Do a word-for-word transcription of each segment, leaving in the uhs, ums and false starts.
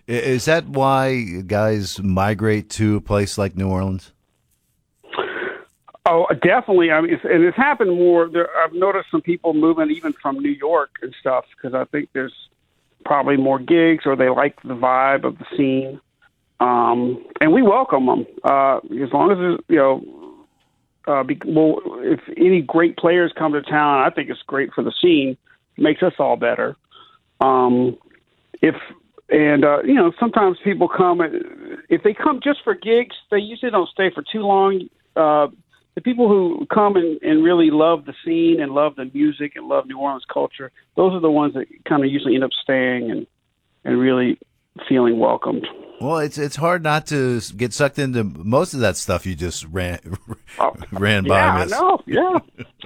I- Is that why guys migrate to a place like New Orleans? Oh, definitely. I mean, it's, and it's happened more. There, I've noticed some people moving even from New York and stuff because I think there's probably more gigs or they like the vibe of the scene. Um, and we welcome them uh, as long as there's, you know. Uh, be, well, if any great players come to town, I think it's great for the scene. It makes us all better. Um, if and uh, you know, sometimes people come and if they come just for gigs, they usually don't stay for too long. Uh, the people who come and, and really love the scene and love the music and love New Orleans culture, those are the ones that kind of usually end up staying and and really feeling welcomed. Well, it's it's hard not to get sucked into most of that stuff you just ran Oh, ran by. yeah, I Miss. know. Yeah.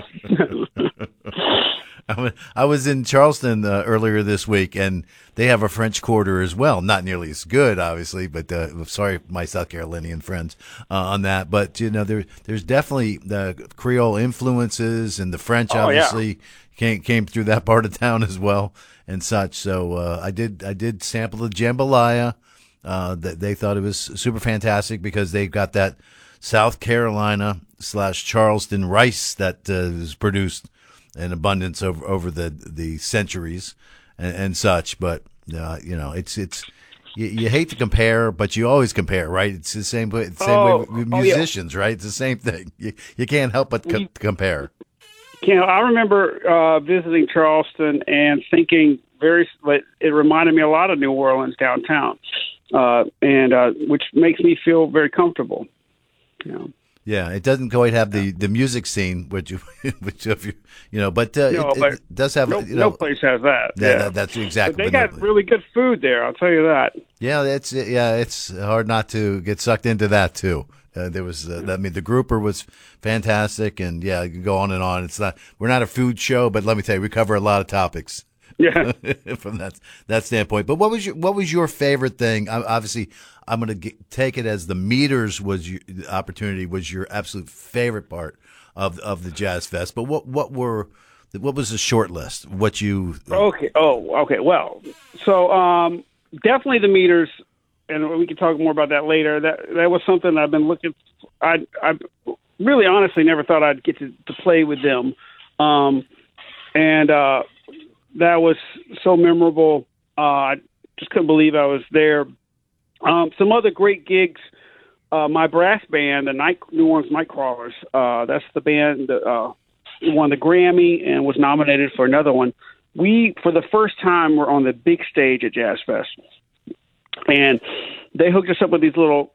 I wa- I was in Charleston uh, earlier this week, and they have a French Quarter as well. Not nearly as good, obviously, but uh, sorry, my South Carolinian friends uh, on that. But you know, there there's definitely the Creole influences, and the French Oh, yeah. obviously came came through that part of town as well, and such. So uh, I did I did sample the jambalaya. Uh, that they thought it was super fantastic because they've got that South Carolina slash Charleston rice that uh, is produced in abundance over over the the centuries and, and such. But uh, you know, it's it's you, you hate to compare, but you always compare, right? It's the same way. The same Oh, way with oh, yeah. musicians, right? It's the same thing. You you can't help but co- compare. You know, I remember uh, visiting Charleston and thinking very. It reminded me a lot of New Orleans downtown, uh, and uh, which makes me feel very comfortable. You know. Yeah, it doesn't quite have the, the music scene, which you, which of you, you know, but, uh, No, it, but it does have, No, you know, no place has that. yeah, Yeah, that, that's but exactly. they but got no- really good food there. I'll tell you that. yeah, it's yeah, it's hard not to get sucked into that too. Uh, there was, uh, I mean, the grouper was fantastic, and yeah, you can go on and on. It's not, we're not a food show, but let me tell you, we cover a lot of topics. Yeah. From that that standpoint. But what was your what was your favorite thing? I, obviously, I'm going to take it as the meters was your the opportunity was your absolute favorite part of of the Jazz Fest. But what what were what was the short list? What you Okay. Oh, okay. Well, so um, definitely the meters, and we can talk more about that later. That that was something I've been looking. I I really honestly never thought I'd get to, to play with them, um, and uh, that was so memorable. Uh, I just couldn't believe I was there. Um, some other great gigs. Uh, my brass band, the Night New Orleans Nightcrawlers. Uh, that's the band that uh, won the Grammy and was nominated for another one. We, for the first time, were on the big stage at Jazz Fest, and they hooked us up with these little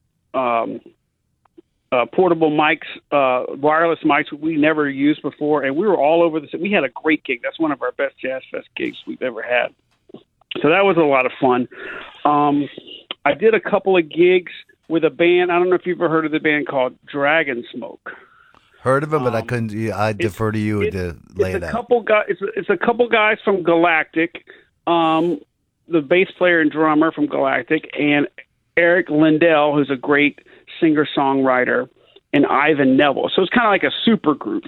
um, uh, portable mics, uh, wireless mics we never used before, and we were all over the. We had a great gig. That's one of our best Jazz Fest gigs we've ever had. So that was a lot of fun. Um, I did a couple of gigs with a band. I don't know if you've ever heard of the band called Dragon Smoke. heard of it, but I Um, couldn't. yeah, I defer to you it- to lay It's it a out. couple guys. It's a, it's a couple guys from Galactic, um, the bass player and drummer from Galactic, and Eric Lindell, who's a great singer-songwriter, and Ivan Neville. So it's kind of like a super group.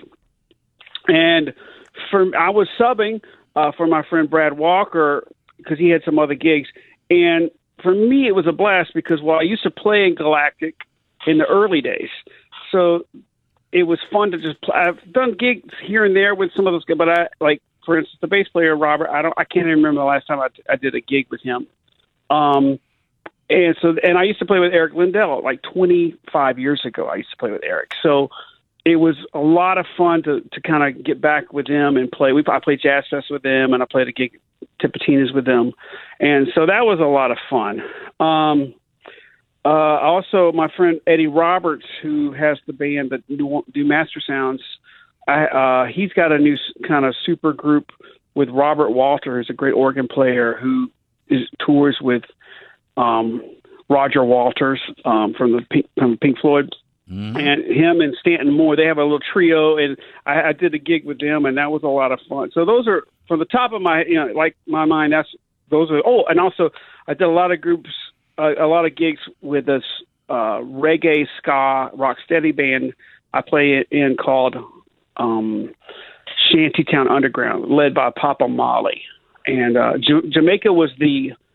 And for I was subbing uh, for my friend Brad Walker because he had some other gigs. And for me, it was a blast because while I used to play in Galactic in the early days, so it was fun to just play. I've done gigs here and there with some of those guys, but I like, for instance, the bass player Robert. I don't, I can't even remember the last time I, I did a gig with him. Um, and so, and I used to play with Eric Lindell like twenty-five years ago. I used to play with Eric, so it was a lot of fun to to kind of get back with him and play. We I played Jazz Fest with them, and I played a gig at Tipitina's with them, and so that was a lot of fun. Um, uh, also, my friend Eddie Roberts, who has the band that do, do Master Sounds, I, uh, he's got a new kind of super group with Robert Walter, who's a great organ player who is tours with um, Roger Walters um, from the Pink, from Pink Floyd. Mm-hmm. And him and Stanton Moore, they have a little trio, and I, I did a gig with them, and that was a lot of fun. So those are from the top of my, you know, like my mind. That's those are. Oh, and also I did a lot of groups, uh, a lot of gigs with this uh, reggae ska rocksteady band I play in called um, Shantytown Underground, led by Papa Molly. And uh, J- Jamaica was the